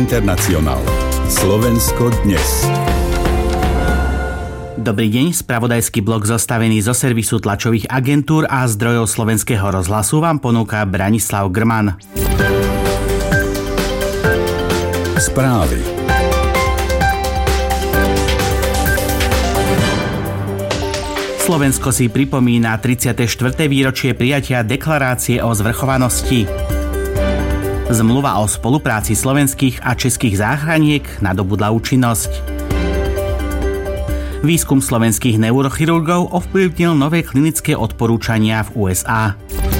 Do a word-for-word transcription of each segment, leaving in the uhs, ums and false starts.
Internacionál. Slovensko dnes. Dobrý deň, spravodajský blok zostavený zo servisu tlačových agentúr a zdrojov Slovenského rozhlasu vám ponúka Branislav Grman. Správy. Slovensko si pripomína tridsiate štvrté výročie prijatia deklarácie o zvrchovanosti. Zmluva o spolupráci slovenských a českých záchraniek nadobudla účinnosť. Výskum slovenských neurochirurgov ovplyvnil nové klinické odporúčania v ú es á.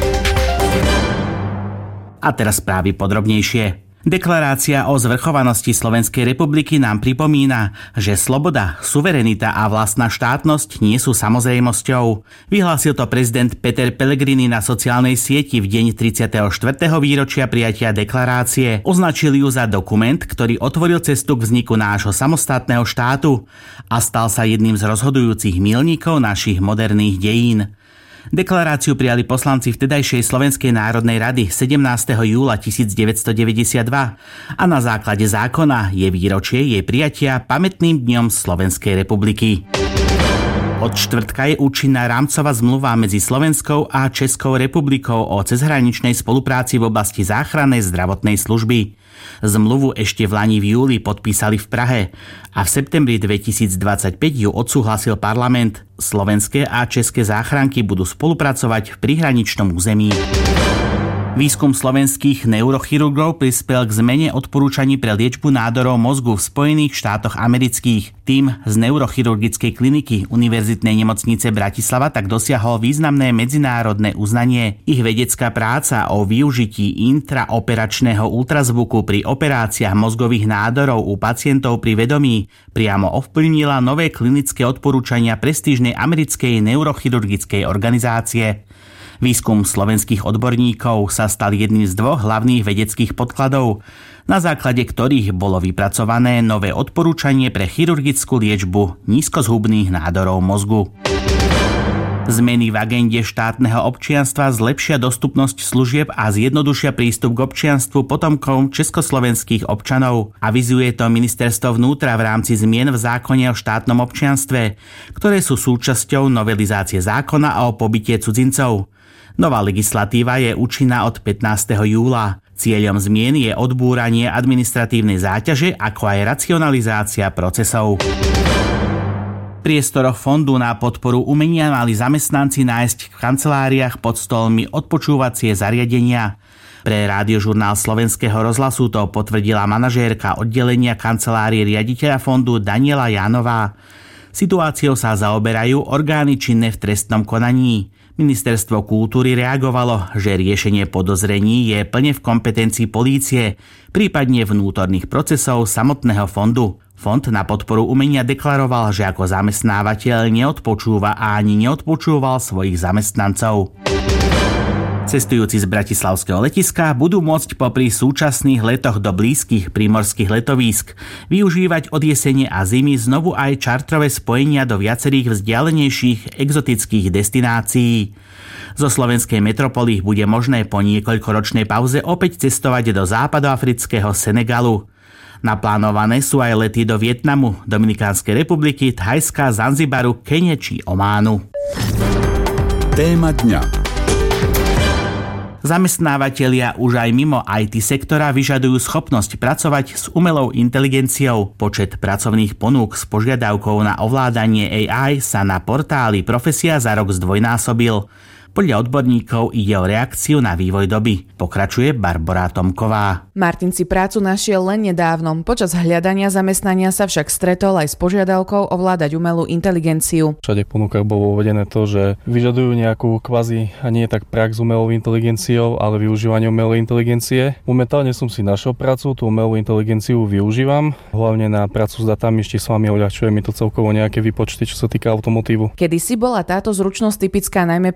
A teraz správy podrobnejšie. Deklarácia o zvrchovanosti Slovenskej republiky nám pripomína, že sloboda, suverenita a vlastná štátnosť nie sú samozrejmosťou. Vyhlásil to prezident Peter Pellegrini na sociálnej sieti v deň tridsiateho štvrtého výročia prijatia deklarácie. Označil ju za dokument, ktorý otvoril cestu k vzniku nášho samostatného štátu a stal sa jedným z rozhodujúcich míľnikov našich moderných dejín. Deklaráciu prijali poslanci vtedajšej Slovenskej národnej rady sedemnásteho júla tisícdeväťstodeväťdesiatdva a na základe zákona je výročie jej prijatia pamätným dňom Slovenskej republiky. Od štvrtka je účinná rámcová zmluva medzi Slovenskou a Českou republikou o cezhraničnej spolupráci v oblasti záchrannej zdravotnej služby. Zmluvu ešte v lani v júli podpísali v Prahe a v septembri dvetisícdvadsaťpäť ju odsúhlasil parlament. Slovenské a české záchranky budú spolupracovať v prihraničnom území. Výskum slovenských neurochirurgov prispel k zmene odporúčaní pre liečbu nádorov mozgu v Spojených štátoch amerických. Tím z neurochirurgickej kliniky Univerzitnej nemocnice Bratislava tak dosiahol významné medzinárodné uznanie. Ich vedecká práca o využití intraoperačného ultrazvuku pri operáciách mozgových nádorov u pacientov pri vedomí priamo ovplyvnila nové klinické odporúčania prestížnej americkej neurochirurgickej organizácie. Výskum slovenských odborníkov sa stal jedným z dvoch hlavných vedeckých podkladov, na základe ktorých bolo vypracované nové odporúčanie pre chirurgickú liečbu nízkozhubných nádorov mozgu. Zmeny v agende štátneho občianstva zlepšia dostupnosť služieb a zjednodušia prístup k občianstvu potomkom československých občanov. Avizuje to ministerstvo vnútra v rámci zmien v zákone o štátnom občianstve, ktoré sú súčasťou novelizácie zákona o pobyte cudzincov. Nová legislatíva je účinná od pätnásteho júla. Cieľom zmien je odbúranie administratívnej záťaže, ako aj racionalizácia procesov. V priestoroch Fondu na podporu umenia mali zamestnanci nájsť v kanceláriách pod stolmi odpočúvacie zariadenia. Pre Rádiožurnál Slovenského rozhlasu to potvrdila manažérka oddelenia kancelárie riaditeľa fondu Daniela Jánová. Situáciou sa zaoberajú orgány činné v trestnom konaní. Ministerstvo kultúry reagovalo, že riešenie podozrení je plne v kompetencii polície, prípadne vnútorných procesov samotného fondu. Fond na podporu umenia deklaroval, že ako zamestnávateľ neodpočúva a ani neodpočúval svojich zamestnancov. Cestujúci z bratislavského letiska budú môcť popri súčasných letoch do blízkych prímorských letovísk využívať od jesene a zimy znovu aj čartrové spojenia do viacerých vzdialenejších exotických destinácií. Zo slovenskej metropoly bude možné po niekoľkoročnej pauze opäť cestovať do západoafrického Senegalu. Naplánované sú aj lety do Vietnamu, Dominikánskej republiky, Thajska, Zanzibaru, Kene či Ománu. Téma dňa. Zamestnávatelia už aj mimo í té sektora vyžadujú schopnosť pracovať s umelou inteligenciou. Počet pracovných ponúk s požiadavkou na ovládanie á í sa na portáli Profesia za rok zdvojnásobil. Podľa odborníkov ide o reakciu na vývoj doby. Pokračuje Barbora Tomková. Martin si prácu našiel len nedávno. Počas hľadania zamestnania sa však stretol aj s požiadavkou ovládať umelú inteligenciu. Všade v ponukách bolo uvedené to, že vyžadujú nejakú kvazi a nie tak prax s umelou inteligenciou, ale využívanie umelej inteligencie. Momentálne som si našiel prácu, tú umelú inteligenciu využívam, hlavne na prácu s datami, ešte s vami uľahčuje mi to celkovo nejaké výpočty, čo sa týka automotívu. Kedysi bola táto zručnosť typická najmä pre í té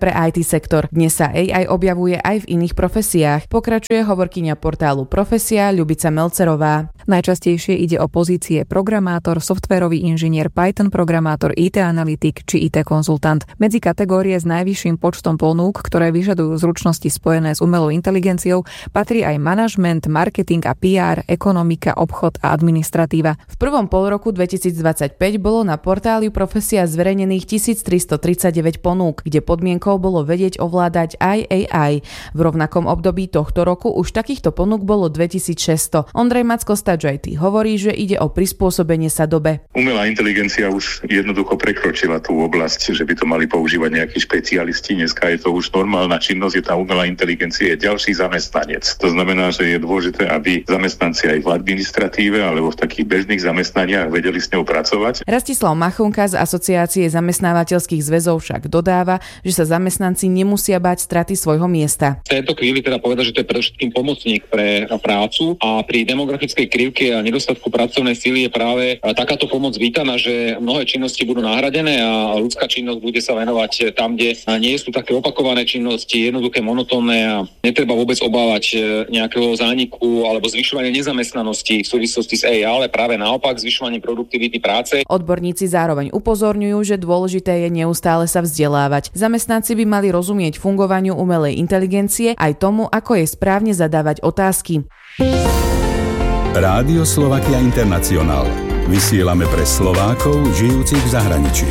í té sektor. Dnes sa á í objavuje aj v iných profesiách. Pokračuje hovorkyňa portálu Profesia Ľubica Melcerová. Najčastejšie ide o pozície programátor, softvérový inžinier, Python programátor, í té analytik či í té konzultant. Medzi kategórie s najvyšším počtom ponúk, ktoré vyžadujú zručnosti spojené s umelou inteligenciou, patrí aj manažment, marketing a pé er, ekonomika, obchod a administratíva. V prvom polroku dvetisícdvadsaťpäť bolo na portáli Profesia zverejnených tisíctristotridsaťdeväť ponúk, kde podmienkou bolo vedieť ovládať aj á í. V rovnakom období tohto roku už takýchto ponúk bolo dvetisícšesťsto. Ondrej Macko z Touch í té hovorí, že ide o prispôsobenie sa dobe. Umelá inteligencia už jednoducho prekročila tú oblasť, že by to mali používať nejakí špecialisti. Dneska je to už normálna činnosť, je tá umelá inteligencia je ďalší zamestnanec. To znamená, že je dôležité, aby zamestnanci aj v administratíve alebo v takých bežných zamestnaniach vedeli s ňou pracovať. Rastislav Machunka z Asociácie zamestnávateľských zväzov však dodáva, že sa zamestnanci nemusia báť straty svojho miesta. V tejto chvíli teda povedať, že to je predovšetkým pomocník pre prácu a pri demografickej krivke a nedostatku pracovnej sily je práve takáto pomoc vítaná, že mnohé činnosti budú nahradené a ľudská činnosť bude sa venovať tam, kde nie sú také opakované činnosti, jednoduché, monotónne a netreba vôbec obávať nejakého zániku alebo zvyšovania nezamestnanosti v súvislosti s á í, ale práve naopak zvyšovanie produktivity práce. Odborníci zároveň upozorňujú, že dôležité je neustále sa vzdelávať. Zamestnanci by mali rozumieť fungovaniu umelej inteligencie aj tomu, ako je správne zadávať otázky. Rádio Slovakia International. Vysielame pre Slovákov žijúcich v zahraničí.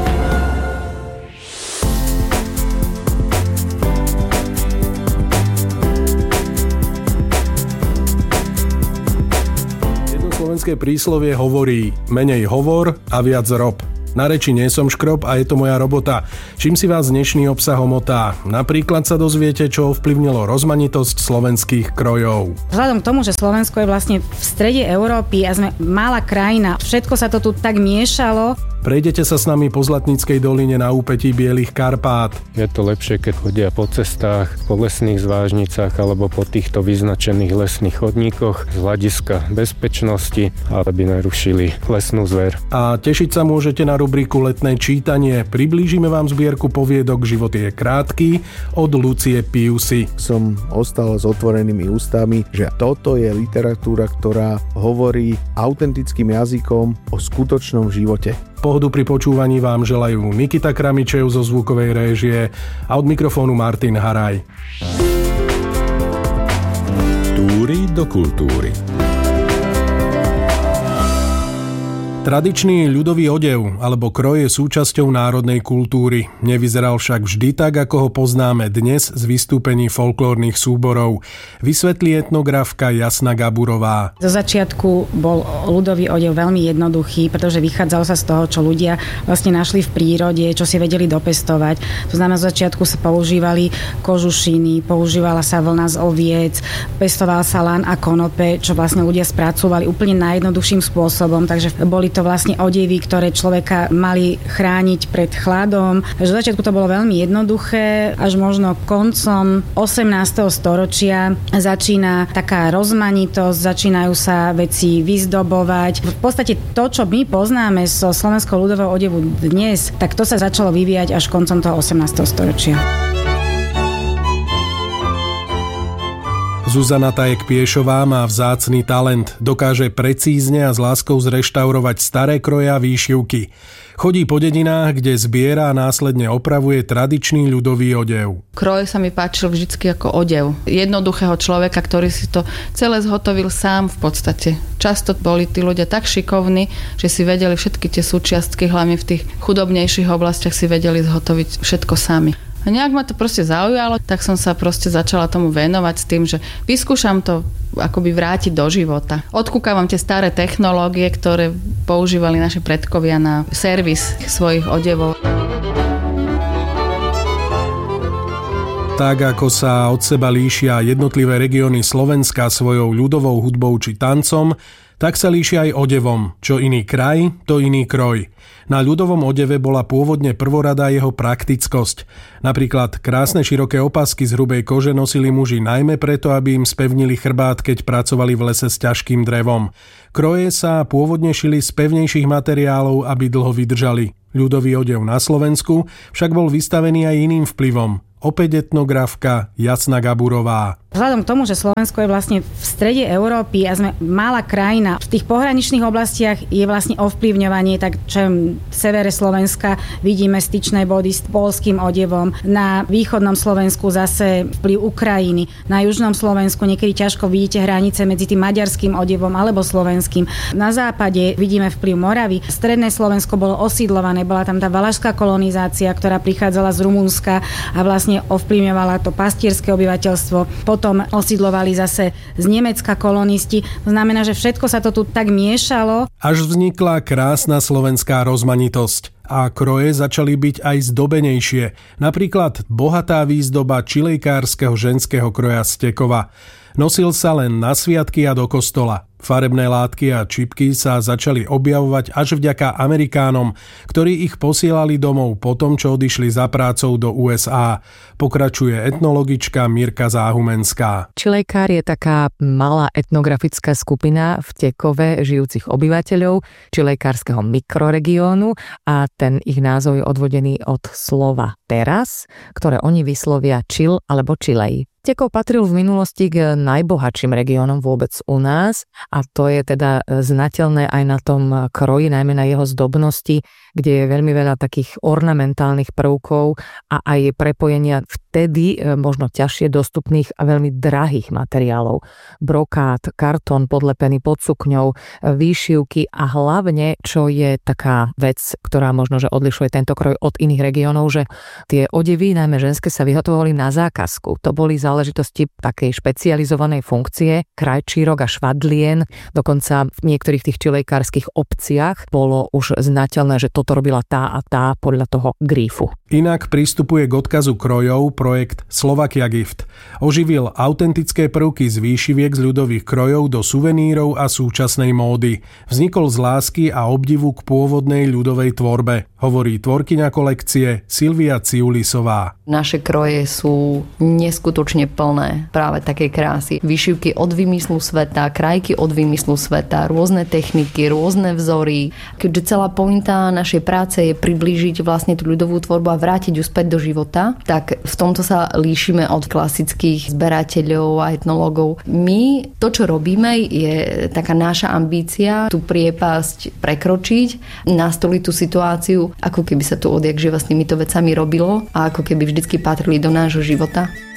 Slovenské príslovie hovorí menej hovor a viac rob. Na reči nie som škrob a je to moja robota. Čím si vás dnešný obsah omotá? Napríklad sa dozviete, čo ovplyvnilo rozmanitosť slovenských krojov. Vzhľadom k tomu, že Slovensko je vlastne v strede Európy a sme malá krajina, všetko sa to tu tak miešalo. Prejdete sa s nami po Zlatníckej doline na úpetí Bielých Karpát. Je to lepšie, keď chodia po cestách, po lesných zvážnicách alebo po týchto vyznačených lesných chodníkoch z hľadiska bezpečnosti, aby nerušili lesnú zver. A tešiť sa môžete na rubriku Letné čítanie. Priblížime vám zbierku poviedok Život je krátky od Lucie Piusy. Som ostal s otvorenými ústami, že toto je literatúra, ktorá hovorí autentickým jazykom o skutočnom živote. Pohodu pri počúvaní vám želajú Nikita Kramičev zo zvukovej réžie a od mikrofónu Martin Haraj. Túry do kultúry. Tradičný ľudový odev alebo kroj je súčasťou národnej kultúry. Nevyzeral však vždy tak, ako ho poznáme dnes z vystúpení folklórnych súborov. Vysvetlí etnografka Jasna Gaburová. Zo začiatku bol ľudový odev veľmi jednoduchý, pretože vychádzalo sa z toho, čo ľudia vlastne našli v prírode, čo si vedeli dopestovať. To znamená, zo začiatku sa používali kožušiny, používala sa vlna z oviec, pestoval sa lan a konope, čo vlastne ľudia spracovali úplne najjednoduchším spôsobom, takže boli to vlastne odevy, ktoré človeka mali chrániť pred chladom. Takže v začiatku to bolo veľmi jednoduché, až možno koncom osemnásteho storočia začína taká rozmanitosť, začínajú sa veci vyzdobovať. V podstate to, čo my poznáme zo slovenského ľudového odevu dnes, tak to sa začalo vyvíjať až koncom toho osemnásteho storočia. Zuzana Tajek-Piešová má vzácny talent. Dokáže precízne a s láskou zreštaurovať staré kroje a výšivky. Chodí po dedinách, kde zbiera a následne opravuje tradičný ľudový odev. Kroj sa mi páčil vždycky ako odev jednoduchého človeka, ktorý si to celé zhotovil sám v podstate. Často boli tí ľudia tak šikovní, že si vedeli všetky tie súčiastky, hlavne v tých chudobnejších oblastiach si vedeli zhotoviť všetko sami. A nejak ma to proste zaujalo, tak som sa proste začala tomu venovať s tým, že vyskúšam to akoby vrátiť do života. Odkúkavam tie staré technológie, ktoré používali naši predkovia na servis svojich odevov. Tak ako sa od seba líšia jednotlivé regióny Slovenska svojou ľudovou hudbou či tancom, tak sa líšia aj odevom. Čo iný kraj, to iný kroj. Na ľudovom odeve bola pôvodne prvoradá jeho praktickosť. Napríklad krásne široké opasky z hrubej kože nosili muži najmä preto, aby im spevnili chrbát, keď pracovali v lese s ťažkým drevom. Kroje sa pôvodne šili z pevnejších materiálov, aby dlho vydržali. Ľudový odev na Slovensku však bol vystavený aj iným vplyvom. Opäť etnografka Jasna Gaburová. Vzhľadom k tomu, že Slovensko je vlastne v strede Európy a sme malá krajina, v tých pohraničných oblastiach je vlastne ovplyvňovanie, tak čo v severe Slovenska vidíme styčné body s poľským odevom, na východnom Slovensku zase vplyv Ukrajiny, na južnom Slovensku niekedy ťažko vidíte hranice medzi tým maďarským odevom alebo slovenským. Na západe vidíme vplyv Moravy. Stredné Slovensko bolo osídlované, bola tam tá valašská kolonizácia, ktorá prichádzala z Rumunska a vlastne ovplyvňovala to pastierské obyvateľstvo. Potom osídlovali zase z Nemecka kolonisti. To znamená, že všetko sa to tu tak miešalo. Až vznikla krásna slovenská rozmanitosť a kroje začali byť aj zdobenejšie. Napríklad bohatá výzdoba čilejkárskeho ženského kroja z tekova. Nosil sa len na sviatky a do kostola. Farebné látky a čipky sa začali objavovať až vďaka Amerikánom, ktorí ich posielali domov po tom, čo odišli za prácou do ú es á. Pokračuje etnologička Mirka Záhumenská. Čilejkár je taká malá etnografická skupina v Tekove žijúcich obyvateľov čilejkárskeho mikroregiónu a ten ich názov je odvodený od slova teras, ktoré oni vyslovia čil alebo čilej. Tekov patril v minulosti k najbohatším regiónom vôbec u nás a to je teda znateľné aj na tom kroji, najmä na jeho zdobnosti, kde je veľmi veľa takých ornamentálnych prvkov a aj prepojenia vtedy možno ťažšie dostupných a veľmi drahých materiálov. Brokát, kartón podlepený pod sukňou, výšivky a hlavne, čo je taká vec, ktorá možno, že odlišuje tento kroj od iných regiónov, že tie odevy, najmä ženské, sa vyhotovovali na zákazku. To boli záležitosti takej špecializovanej funkcie, krajčírok a švadlien. Dokonca v niektorých tých čilejkárskych obciach bolo už znateľné, že toto robila tá a tá podľa toho grífu. Inak pristupuje k odkazu krojov projekt Slovakia Gift. Oživil autentické prvky z výšiviek z ľudových krojov do suvenírov a súčasnej módy. Vznikol z lásky a obdivu k pôvodnej ľudovej tvorbe, hovorí tvorkyňa kolekcie Silvia Ciulisová. Naše kroje sú neskutočne plné práve takej krásy. Výšivky od vymyslu sveta, krajky od vymyslu sveta, rôzne techniky, rôzne vzory. Keďže celá pointa našej práce je priblížiť vlastne tú ľudovú tvorbu a vrátiť ju späť do života, tak v tomto sa líšime od klasických zberateľov a etnológov. My to, čo robíme, je taká naša ambícia tú priepasť prekročiť, nastoliť tú situáciu, ako keby sa tu odjak živa s týmito vecami robilo a ako keby vždycky patrili do nášho života.